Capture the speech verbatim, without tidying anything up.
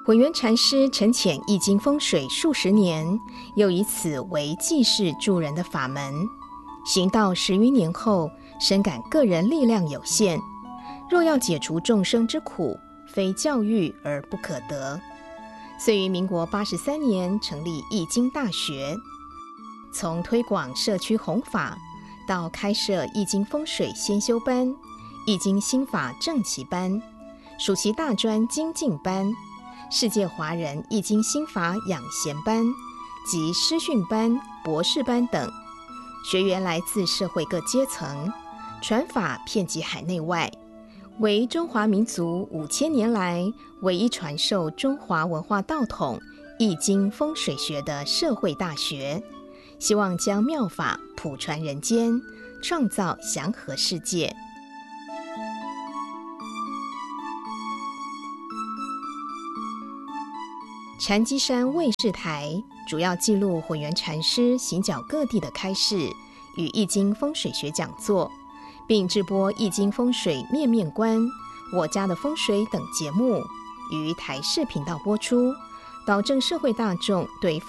混元禅师沉潜易经风水数十年，又以此为济世助人的法门。行道十余年后，深感个人力量有限，若要解除众生之苦，非教育而不可得。遂于民国八十三年成立易经大学，从推广社区弘法，到开设易经风水先修班、易经心法正奇班、暑期大专精进班、世界华人易经心法养贤班及师训班、博士班等，学员来自社会各阶层，传法遍及海内外，为中华民族五千年来唯一传授中华文化道统易经风水学的社会大学，希望将妙法普传人间，创造祥和世界。禅机山卫视台主要记录混元禅师行脚各地的开示与易经风水学讲座，并制播易经风水面面观、我家的风水等节目于台视频道播出，导正社会大众对风